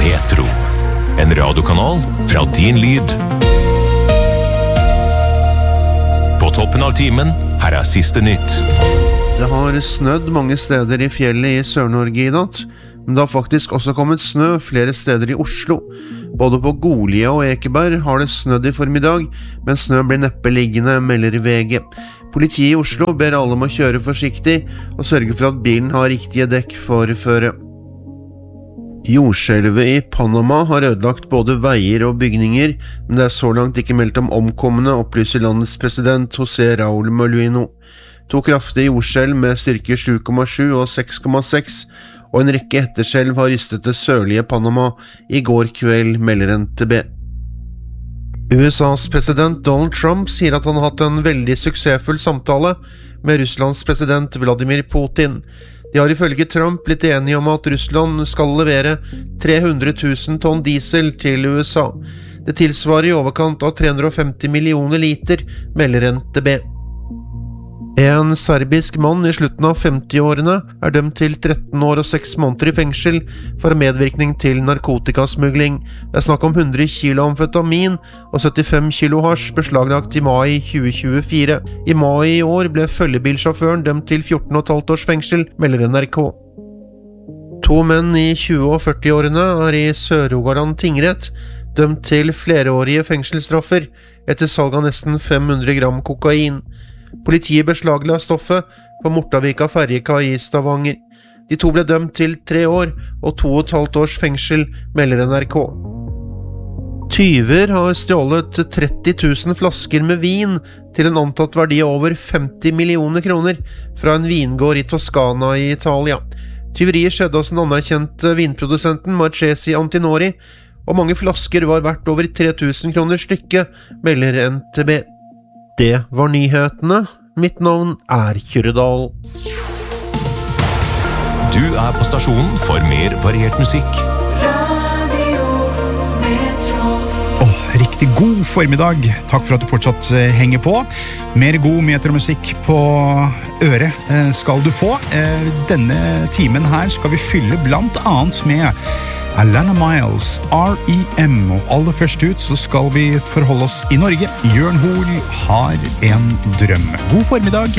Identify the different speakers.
Speaker 1: Metro. En radiokanal fra din lyd. På toppen av timen, her siste nytt.
Speaker 2: Det har snødd mange steder i fjellet i Sør-Norge i natt, men det har faktisk også kommet snø flere steder i Oslo. Både på Golie og Ekeberg har det snødd i formiddag, men snø blir neppe liggende, melder VG. Politiet i Oslo ber alle om å kjøre forsiktig og sørge for at bilen har riktige dekk for føret. Jordskjelvet i Panama har ødelagt både veier og bygninger, men det er så langt ikke meldt om omkomne, opplyser landets president José Raúl Mulino. 2 kraftige jordskjelv med styrke 7,7 og 6,6 og en rekke etterskjelv har rystet det sørlige Panama i går kveld, melder NTB. USAs president Donald Trump sier at han har hatt en veldig suksessfull samtale med Russlands president Vladimir Putin. De har ifølge Trump blitt enige om at Russland skal levere 300 000 tonn diesel til USA. Det tilsvarer i overkant av 350 millioner liter, melder NTB. En serbisk mann i slutten av 50-årene er dømt til 13 år og 6 måneder i fengsel for medvirkning til narkotikasmugling. Det er snakk om 100 kilo amfetamin og 75 kilo hasj beslaglagt i mai 2024. I mai i år ble følgebilsjåføren dømt til 14,5 års fengsel, melder NRK. 2 menn i 20- og 40-årene er i Sør-Rogaland tingrett dømt til flerårige fengselsstraffer etter salg av nesten 500 gram kokain. Politiet beslagla stoffet på Mortavika ferjekai i Stavanger. De 2 ble dømt til 3 år og 2,5 års fengsel, melder NRK. Tyver har stjålet 30 000 flasker med vin til en antatt verdi av over 50 millioner kroner fra en vingård i Toscana i Italia. Tyveriet skjedde hos den anerkjente vinprodusenten Marchesi Antinori, og mange flasker var verdt over 3000 kroner stykket, melder NTB. Det var nyhetene. Mitt navn er Kyrredal.
Speaker 1: Du på stasjonen for mer variert musikk.
Speaker 3: Radio Metro.
Speaker 4: Riktig god formiddag. Takk for at du fortsatt henger på. Mer god metromusikk på øret skal du få. Denne timen her skal vi fylle blant annet med Alana Miles, R.E.M. Og aller først ut så skal vi forholde oss i Norge. Jørn Hoel har en drøm. God formiddag.